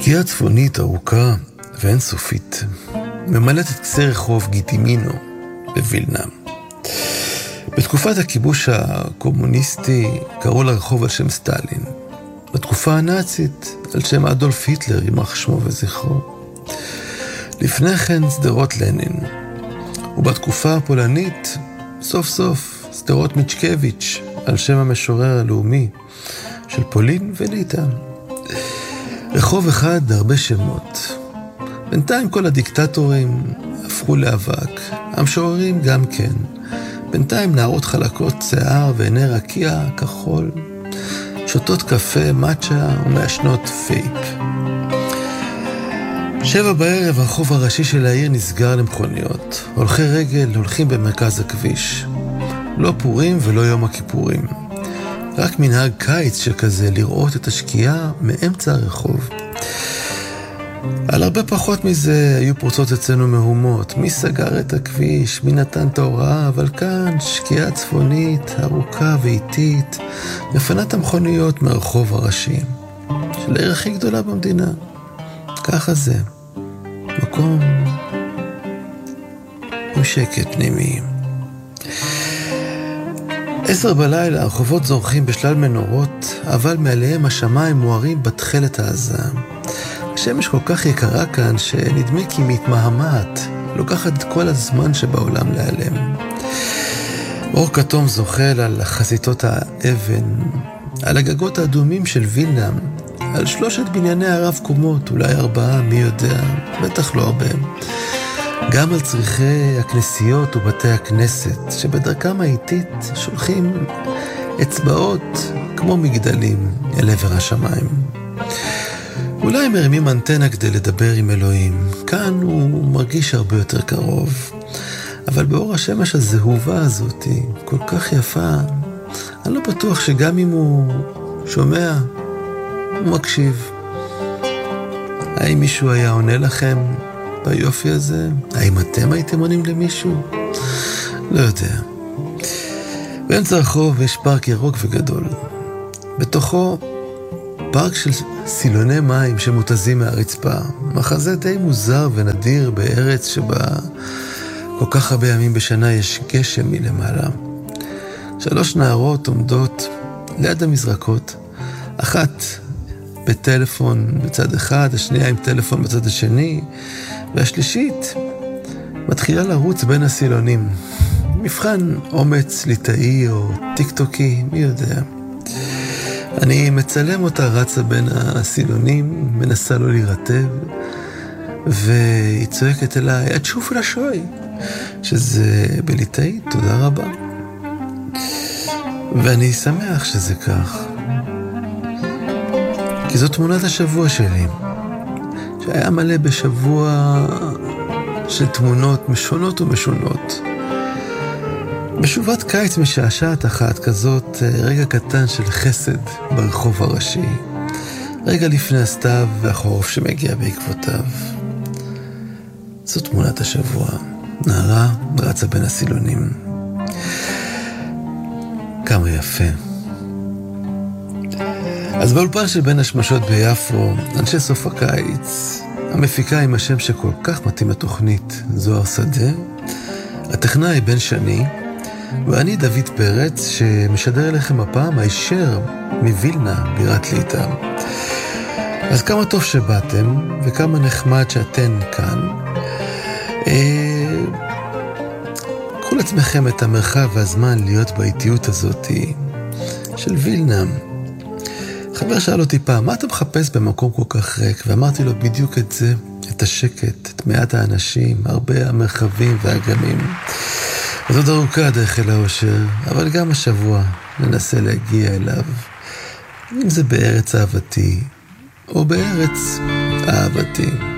שקיעה צפונית ארוכה ואינסופית ממלאת את קצה רחוב גיטימינו בווילנה. בתקופת הכיבוש הקומוניסטי קראו לרחוב על שם סטלין. בתקופה הנאצית על שם אדולף היטלר, יימח שמו וזכרו. לפני כן שדרות לנין. ובתקופה הפולנית סוף סוף שדרות מיצ'קביץ' על שם המשורר הלאומי של פולין וליטא. רחוב אחד הרבה שמות. בינתיים כל הדיקטטורים הפכו לאבק, המשוררים גם כן. בינתיים נערות חלקות שיער ועיני רקיע כחול, שותות קפה, מאצ'ה ומעשנות פייפ. 7 בערב הרחוב הראשי של העיר נסגר למכוניות. הולכי רגל הולכים במרכז הכביש. לא פורים ולא יום הכיפורים. רק מנהג קיץ שכזה לראות את השקיעה מאמצע הרחוב. על הרבה פחות מזה היו פרוצות אצלנו מהומות. מי סגר את הכביש? מי נתן את ההוראה? אבל כאן שקיעה צפונית, ארוכה ואיטית, מפנת המכוניות מהרחוב הראשי של העיר הכי גדולה במדינה. ככה זה. מקום עם שקט פנימי. 10 בלילה הרחובות זורחים בשלל מנורות, אבל מעליהם השמיים מוארים בתכלת העזה. השמש כל כך יקרה כאן שנדמה כי מתמהמת, לוקחת את כל הזמן שבעולם להיעלם. אור כתום זוחל על חזיתות האבן, על הגגות האדומים של וילנה, על 3 בנייני הרב קומות, אולי 4, מי יודע, בטח לא הרבה. גם על צריכי הכנסיות ובתי הכנסת, שבדרכם האיטית שולחים אצבעות כמו מגדלים אל עבר השמיים. אולי הם מרימים אנטנה כדי לדבר עם אלוהים. כאן הוא מרגיש הרבה יותר קרוב. אבל באור השמש הזהובה הזאת, כל כך יפה, אני לא בטוח שגם אם הוא שומע, הוא מקשיב. האם מישהו היה עונה לכם ביופי הזה? האם אתם הייתם עונים למישהו? לא יודע. באמצע הרחוב יש פארק ירוק וגדול. בתוכו פארק של סילוני מים שמותזים מהרצפה. מחזה די מוזר ונדיר בארץ שבה כל כך הרבה ימים בשנה יש גשם מלמעלה. 3 נערות עומדות ליד המזרקות. אחת בטלפון בצד אחד, השנייה עם טלפון בצד השני, והשלישית מתחילה לרוץ בין הסילונים. מבחן אומץ ליטאי או טיקטוקי, מי יודע. אני מצלם אותה רצה בין הסילונים, מנסה לא להירטב, והיא צועקת אליי, את שוף לשוי, שזה בליטאי, תודה רבה. ואני שמח שזה כך. כי זו תמונת השבוע שלי, שהיה מלא בשבוע של תמונות משונות ומשונות. בשובת קיץ משעשעת אחת כזאת, רגע קטן של חסד ברחוב הראשי. רגע לפני הסתיו והחורף שמגיע בעקבותיו. זו תמונת השבוע. נערה רצה בין הסילונים. כמה יפה. אז באולפן של בין השמשות ביפו, אנשי סוף הקיץ, המפיקה עם השם שכל כך מתאים לתוכנית, זוהר שדה, הטכנאי בן שני, ואני דוד פרץ, שמשדר אליכם הפעם הישר מווילנה, בירת ליטא. אז כמה טוב שבאתם, וכמה נחמד שאתן כאן. קחו לעצמכם את המרחב והזמן להיות באיטיות הזאת של וילנה. חבר שאל אותי פעם, מה אתה מחפש במקום כל כך ריק? ואמרתי לו בדיוק את זה, את השקט, את מעט האנשים, הרבה המרחבים והאגמים. אז עוד ארוכה הדרך אל האושר, אבל גם השבוע ננסה להגיע אליו, אם זה בארץ אהבתי או בארץ אהבתי.